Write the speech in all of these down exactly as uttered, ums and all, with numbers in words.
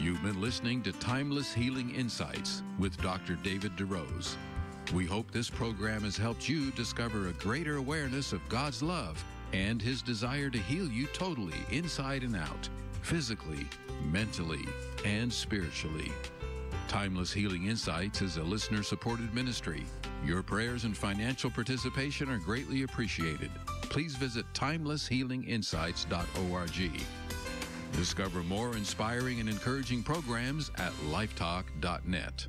You've been listening to Timeless Healing Insights with Doctor David DeRose. We hope this program has helped you discover a greater awareness of God's love and His desire to heal you totally inside and out, physically, mentally, and spiritually. Timeless Healing Insights is a listener-supported ministry. Your prayers and financial participation are greatly appreciated. Please visit timeless healing insights dot org. Discover more inspiring and encouraging programs at lifetalk dot net.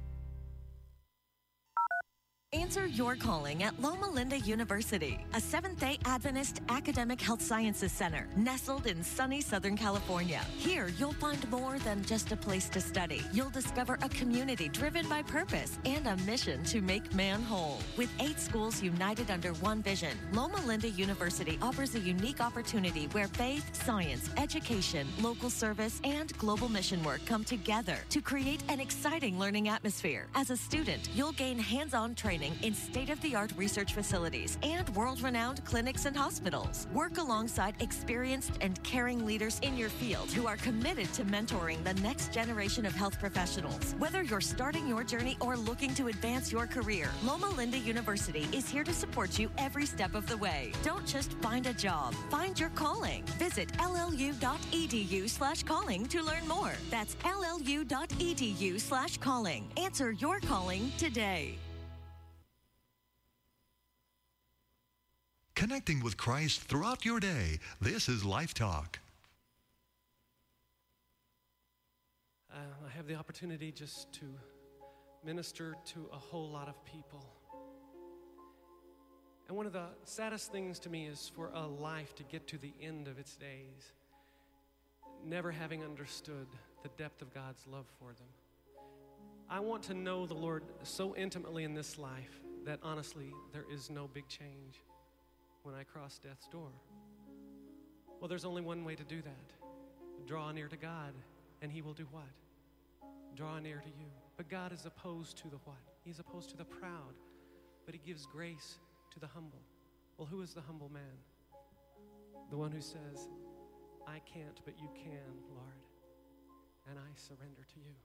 Answer your calling at Loma Linda University, a Seventh-day Adventist academic health sciences center nestled in sunny Southern California. Here, you'll find more than just a place to study. You'll discover a community driven by purpose and a mission to make man whole. With eight schools united under one vision, Loma Linda University offers a unique opportunity where faith, science, education, local service, and global mission work come together to create an exciting learning atmosphere. As a student, you'll gain hands-on training in state-of-the-art research facilities and world-renowned clinics and hospitals. Work alongside experienced and caring leaders in your field who are committed to mentoring the next generation of health professionals. Whether you're starting your journey or looking to advance your career, Loma Linda University is here to support you every step of the way. Don't just find a job, find your calling. Visit L L U dot E D U slash calling to learn more. That's L L U dot E D U slash calling. Answer your calling today. Connecting with Christ throughout your day. This is Life Talk. Uh, I have the opportunity just to minister to a whole lot of people. And one of the saddest things to me is for a life to get to the end of its days, never having understood the depth of God's love for them. I want to know the Lord so intimately in this life that honestly, there is no big change when I cross death's door. Well, there's only one way to do that. Draw near to God, and He will do what? Draw near to you. But God is opposed to the what? He's opposed to the proud, but He gives grace to the humble. Well, who is the humble man? The one who says, I can't, but you can, Lord, and I surrender to you.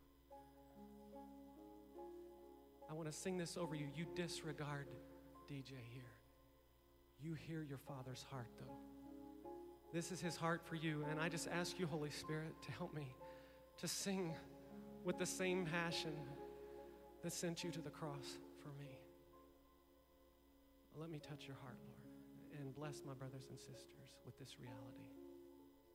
I want to sing this over you. You disregard D J here. You hear your Father's heart, though. This is His heart for you, and I just ask you, Holy Spirit, to help me to sing with the same passion that sent you to the cross for me. Let me touch your heart, Lord, and bless my brothers and sisters with this reality.